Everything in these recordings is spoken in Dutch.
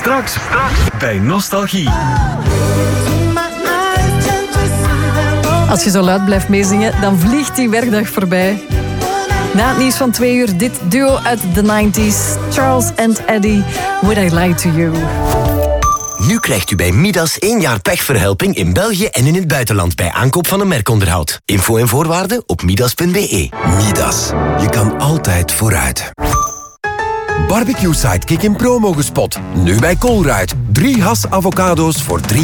Straks bij Nostalgie. Als je zo luid blijft meezingen, dan vliegt die werkdag voorbij. Na het nieuws van 2 uur, dit duo uit de 90s. Charles and Eddie, Would I Lie to You. Nu krijgt u bij Midas 1 jaar pechverhelping in België en in het buitenland bij aankoop van een merkonderhoud. Info en voorwaarden op midas.be. Midas. Je kan altijd vooruit. Barbecue Sidekick in promo gespot. Nu bij Colruyt. 3 Hass avocado's voor €3.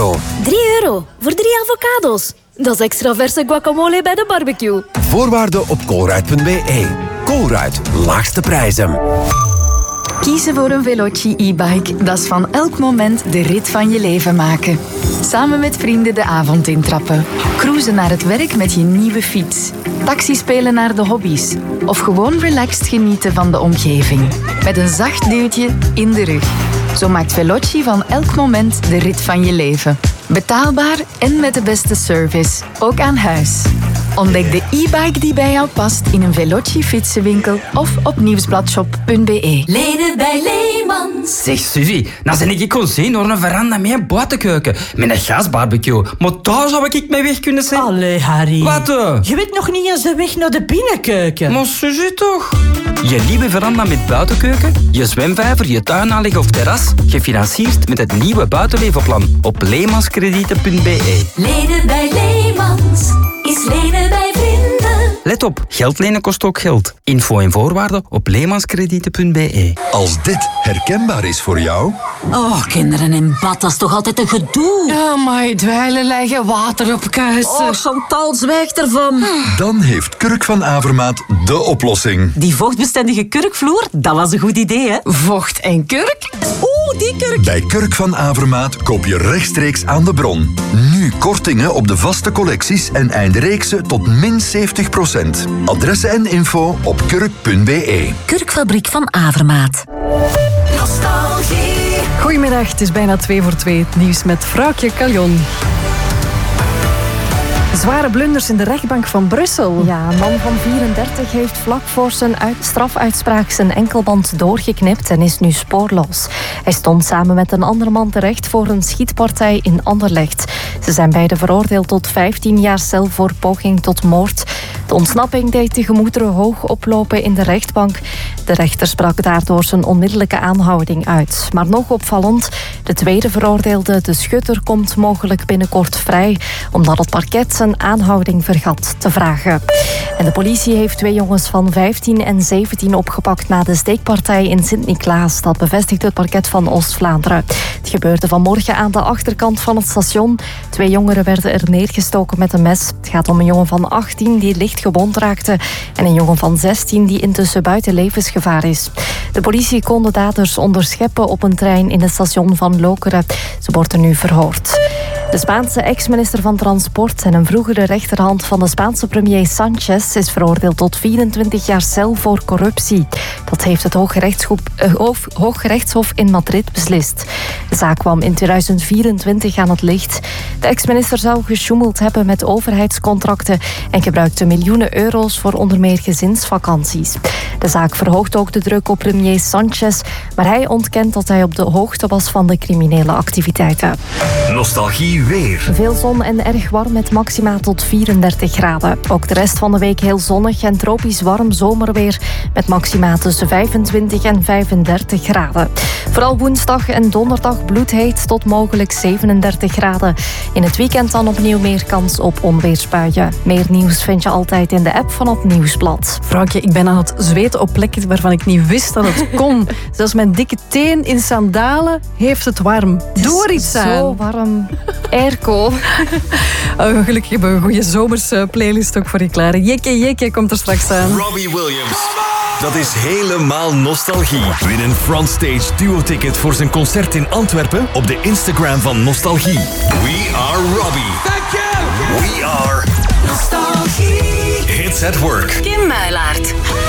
€3 voor 3 avocado's. Dat is extra verse guacamole bij de barbecue. Voorwaarden op colruyt.be. Colruyt. Laagste prijzen. Kiezen voor een Veloci e-bike, dat is van elk moment de rit van je leven maken. Samen met vrienden de avond intrappen. Cruisen naar het werk met je nieuwe fiets. Taxi spelen naar de hobby's. Of gewoon relaxed genieten van de omgeving. Met een zacht duwtje in de rug. Zo maakt Veloci van elk moment de rit van je leven. Betaalbaar en met de beste service. Ook aan huis. Ontdek de e-bike die bij jou past in een Veloci fietsenwinkel of op nieuwsbladshop.be. Lenen bij Leemans. Zeg Suzy, nou ben ik kon zien door een veranda met een buitenkeuken. Met een gasbarbecue. Maar daar zou ik mee weg kunnen zijn. Allee, Harry. Wat? Je weet nog niet eens de weg naar de binnenkeuken. Maar Suzy toch? Je nieuwe veranda met buitenkeuken, je zwemvijver, je tuinaanleg of terras, gefinancierd met het nieuwe buitenlevenplan op leemanskredieten.be. Lenen bij Leemans is lenen bij vrienden. Let op, geld lenen kost ook geld. Info en voorwaarden op leemanskredieten.be. Als dit herkenbaar is voor jou... Oh, kinderen in bad, dat is toch altijd een gedoe? Ja, maar dweilen leggen water op kuisen. Oh, Chantal, zwijg ervan. Dan heeft Kurk van Avermaat de oplossing. Die vochtbestendige kurkvloer, dat was een goed idee, hè? Vocht en kurk? Oeh, die kurk. Bij Kurk van Avermaat koop je rechtstreeks aan de bron. Nu kortingen op de vaste collecties en eindreeksen tot min 70%. Adressen en info op kurk.be. Kurkfabriek van Avermaat. Nostalgie. Goedemiddag, het is bijna 2 voor 2. Het nieuws met Vrouwtje Caljon. Zware blunders in de rechtbank van Brussel. Ja, een man van 34 heeft vlak voor zijn strafuitspraak zijn enkelband doorgeknipt en is nu spoorloos. Hij stond samen met een andere man terecht voor een schietpartij in Anderlecht. Ze zijn beide veroordeeld tot 15 jaar cel voor poging tot moord. De ontsnapping deed de gemoederen hoog oplopen in de rechtbank. De rechter sprak daardoor zijn onmiddellijke aanhouding uit. Maar nog opvallend, de tweede veroordeelde, de schutter, komt mogelijk binnenkort vrij, omdat het parket zijn aanhouding vergat te vragen. En de politie heeft 2 jongens van 15 en 17 opgepakt na de steekpartij in Sint-Niklaas. Dat bevestigt het parket van Oost-Vlaanderen. Het gebeurde vanmorgen aan de achterkant van het station. 2 jongeren werden er neergestoken met een mes. Het gaat om een jongen van 18 die licht gewond raakte en een jongen van 16 die intussen buiten levensgevaar is. De politie kon de daders onderscheppen op een trein in het station van Lokeren. Ze worden nu verhoord. De Spaanse ex-minister van Transport en een vroegere rechterhand van de Spaanse premier Sanchez is veroordeeld tot 24 jaar cel voor corruptie. Dat heeft het Hooggerechtshof in Madrid beslist. De zaak kwam in 2024 aan het licht. De ex-minister zou gesjoemeld hebben met overheidscontracten en gebruikte miljoenen euro's voor onder meer gezinsvakanties. De zaak verhoogt ook de druk op premier Sanchez, maar hij ontkent dat hij op de hoogte was van de criminele activiteiten. Nostalgie weer. Veel zon en erg warm met maxima tot 34 graden. Ook de rest van de week heel zonnig en tropisch warm zomerweer met maxima tussen 25 en 35 graden. Vooral woensdag en donderdag bloedheet tot mogelijk 37 graden. In het weekend dan opnieuw meer kans op onweersbuien. Meer nieuws vind je altijd in de app van het Nieuwsblad. Vrouwtje, ik ben aan het zweten op plekken waarvan ik niet wist dat het kon. Zelfs mijn dikke teen in sandalen heeft het warm. Doe er iets aan. Zo warm. Airco. Gelukkig hebben we een goede zomerse playlist ook voor je klaar. Jekke komt er straks aan. Robbie Williams. Dat is helemaal nostalgie. Win een Frontstage duo-ticket voor zijn concert in Antwerpen op de Instagram van Nostalgie. We are Robbie. Thank you. We are Nostalgie. Hits at Work. Kim Muilaert.